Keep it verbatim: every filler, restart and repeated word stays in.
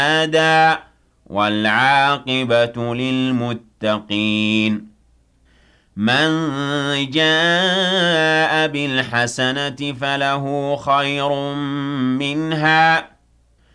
هَادًى وَالْعَاقِبَةُ لِلْمُتَّقِينَ مَن جَاءَ بِالْحَسَنَةِ فَلَهُ خَيْرٌ مِّنْهَا